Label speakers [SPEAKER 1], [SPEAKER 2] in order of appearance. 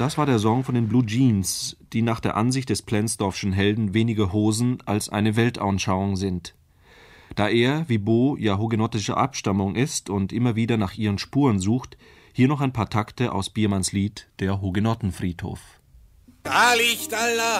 [SPEAKER 1] Das war der Song von den Blue Jeans, die nach der Ansicht des Plenzdorfschen Helden weniger Hosen als eine Weltanschauung sind. Da er, wie Bo, ja hugenottischer Abstammung ist und immer wieder nach ihren Spuren sucht, hier noch ein paar Takte aus Biermanns Lied Der Hugenottenfriedhof.
[SPEAKER 2] Da liegt Allah